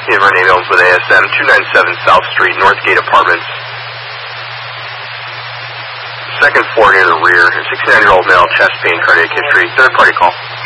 Ever ambulance with ASM 297 South Street, Northgate Apartments. Second floor near the rear. 69-year-old male, chest pain, cardiac history. Third party call.